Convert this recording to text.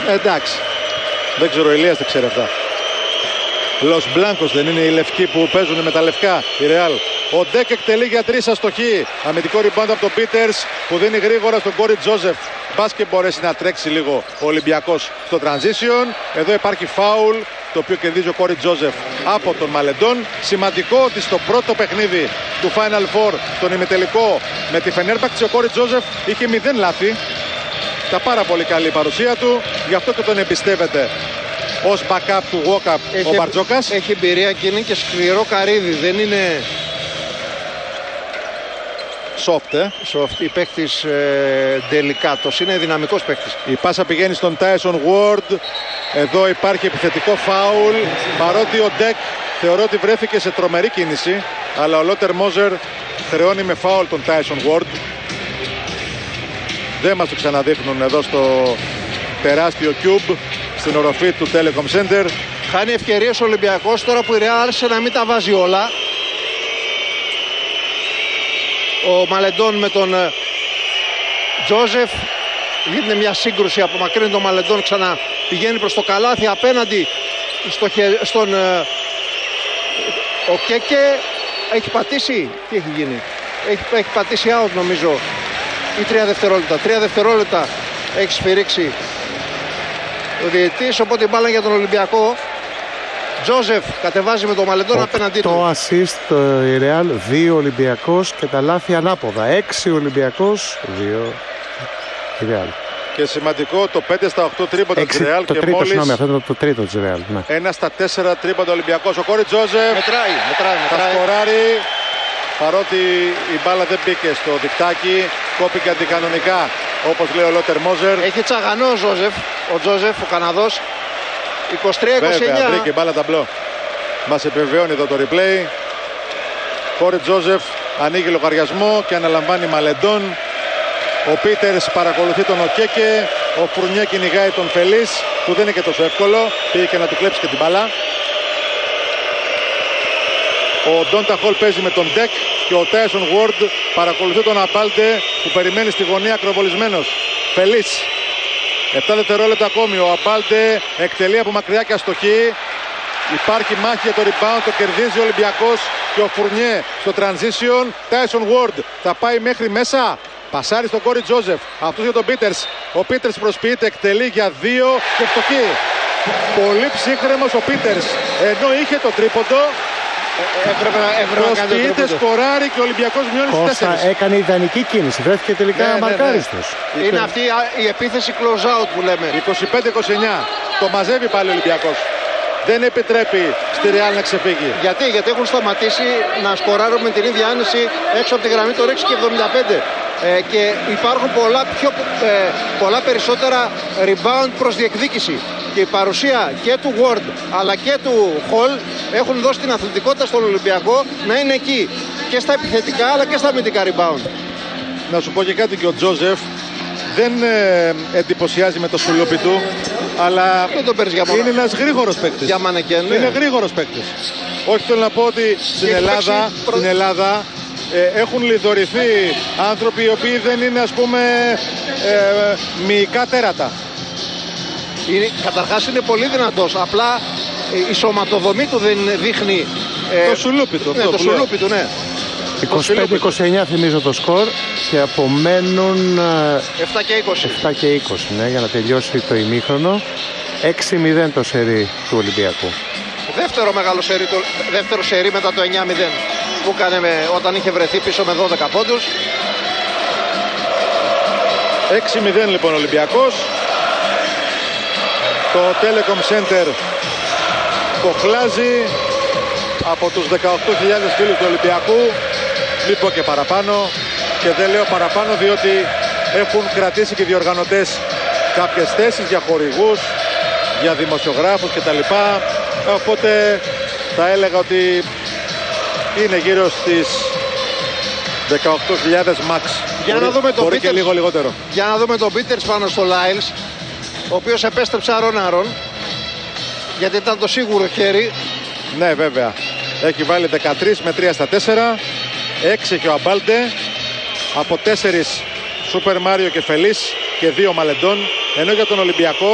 Εντάξει. Δεν ξέρω, ο Ηλίας δεν ξέρει αυτά. Λος Μπλάνκος δεν είναι οι λευκοί που παίζουν με τα λευκά, η Ρεάλ. Ο Ντεκ εκτελεί για 3 αστοχή. Αμυντικό rebound από τον Πίτερς που δίνει γρήγορα στον Κόρι Τζόζεφ. Μπας και μπορέσει να τρέξει λίγο ο Ολυμπιακός στο transition. Εδώ υπάρχει φάουλ, το οποίο κερδίζει ο Κόρι Τζόζεφ από τον Μαλεντόν. Σημαντικό ότι στο πρώτο παιχνίδι του Final Four, τον ημιτελικό με τη Φενέρμπαχτσε, ο Κόρι Τζόζεφ είχε 0 λάθη. Τα πάρα πολύ καλή η παρουσία του, γι' αυτό και τον εμπιστεύεται ως backup του walk-up ο Μπαρτζόκας. Έχει εμπειρία και είναι και σκληρό καρύδι, δεν είναι soft. Η παίκτης Ντελικάτος, είναι δυναμικός παίκτης. Η πάσα πηγαίνει στον Τάισον Ward. Εδώ υπάρχει επιθετικό φάουλ, παρότι ο Ντεκ θεωρώ ότι βρέθηκε σε τρομερή κίνηση, αλλά ο Λότερ Μόζερ χρεώνει με φάουλ τον Τάισον Ward. Δεν μας το ξαναδείχνουν εδώ στο τεράστιο cube στην οροφή του Telecom Center. Χάνει ευκαιρίες ο Ολυμπιακός τώρα που η Real άρχισε να μην τα βάζει όλα. Ο Μαλεντόν με τον Τζόζεφ, γίνεται μια σύγκρουση, απομακρύνει τον Μαλεντόν, ξανά πηγαίνει προς το καλάθι απέναντι στον ο Κέκε. Έχει πατήσει, τι έχει γίνει, έχει πατήσει out νομίζω, ή 3 δευτερόλεπτα. 3 δευτερόλεπτα έχει σφυρίξει ο διαιτητής, οπότε η μπάλα για τον Ολυμπιακό. Τζόζεφ κατεβάζει με τον Μαλεντόν απέναντί του. Το assist η Real, 2 Ολυμπιακός και τα λάθη ανάποδα. 6 Ολυμπιακός, 2 η Real. Και σημαντικό το 5 στα 8 τρίποντα της Real το και τρίτο, μόλις συγγνώμη, αυτό είναι το τρίτο της Real. Ναι. 1 στα 4 τρίποντα Ολυμπιακός. Ο Κόρι Τζόζεφ Μετράει. θα σκοράρει, παρότι η μπάλα δεν μπήκε στο δικτάκι, κόπηκε αντικανονικά, όπως λέει ο Λότερ Μόζερ. Έχει τσαγανό ο Τζόζεφ, ο Καναδός. 23-29. Βέβαια, βρήκε μπάλα ταμπλό. Μας επιβεβαιώνει εδώ το replay. Κόρι Τζόζεφ ανοίγει λογαριασμό και αναλαμβάνει Μαλεντόν. Ο Πίτερς παρακολουθεί τον Οκέκε. Ο Φουρνιέ κυνηγάει τον Φελής, που δεν είναι και τόσο εύκολο. Πήγε και να του κλέψει και την μπάλα. Ο Ντόντα Χολ παίζει με τον Ντεκ και ο Τάισον Ward παρακολουθεί τον Αμπάλντε που περιμένει στη γωνία ακροβολισμένος. Φελής. 7 δευτερόλεπτα ακόμη. Ο Αμπάλντε εκτελεί από μακριά και αστοχή. Υπάρχει μάχη για το rebound, το κερδίζει ο Ολυμπιακός και ο Φουρνιέ στο transition. Τάισον Ward θα πάει μέχρι μέσα. Πασάρει στον Κόρι Τζόζεφ. Αυτός για τον Πίτερς. Ο Πίτερς προσποιείται, εκτελεί για 2 και φτωχή. Πολύ ψύχρεμος ο Πίτερς. Ενώ είχε το τρίποντο. Προσποιείται, σκοράρει και ο Ολυμπιακός μειώνει στις 4. Κώστα έκανε ιδανική κίνηση. Βρέθηκε τελικά μαρκάριστος. Είναι αυτή η επίθεση close out που λέμε. 25-29. Το μαζεύει πάλι ο Ολυμπιακός. Δεν επιτρέπει στη Real να ξεφύγει. Γιατί έχουν σταματήσει να σκοράρουν με την ίδια άνεση έξω από τη γραμμή των 6,75. Και υπάρχουν πολλά περισσότερα rebound προς διεκδίκηση. Και η παρουσία και του Ward αλλά και του Hall έχουν δώσει την αθλητικότητα στον Ολυμπιακό να είναι εκεί και στα επιθετικά αλλά και στα αμυντικά rebound. Να σου πω και κάτι, και ο Τζόζεφ δεν εντυπωσιάζει με το σουλούπι του, αλλά είναι ένας γρήγορος παίκτης. Για μανεκέν, ναι. Είναι γρήγορος παίκτης. Όχι, θέλω να πω ότι στην Ελλάδα έχουν λιδωρηθεί άνθρωποι οι οποίοι δεν είναι, ας πούμε, μυϊκά τέρατα. Καταρχάς είναι πολύ δυνατός, απλά η σωματοδομή του δεν δείχνει το σουλούπι του. Ναι, το σουλούπι του, ναι. 25-29 θυμίζω το σκορ και απομένουν 7 και 20. 7 και 20, ναι, για να τελειώσει το ημίχρονο. 6-0 το σερί του Ολυμπιακού. Δεύτερο σερί μετά το 9-0 που έκανε όταν είχε βρεθεί πίσω με 12 πόντους. 6-0 λοιπόν ο Ολυμπιακός. Το Telecom Center κοχλάζει από τους 18.000 φίλους του Ολυμπιακού. Μην πω και παραπάνω, και δεν λέω παραπάνω διότι έχουν κρατήσει και οι διοργανωτές κάποιες θέσεις για χορηγούς, για δημοσιογράφους κτλ. Οπότε θα έλεγα ότι είναι γύρω στις 18.000 max. Μπορεί και λίγο λιγότερο. Για να δούμε τον Πίτερς πάνω στο Λάιλς, ο οποίος επέστρεψε αρών γιατί ήταν το σίγουρο χέρι. Ναι, βέβαια. Έχει βάλει 13 με 3 στα 4. 6 και ο Αμπάλντε. Από 4 Σούπερ Μάριο και Φελής και 2 Μαλεντόν. Ενώ για τον Ολυμπιακό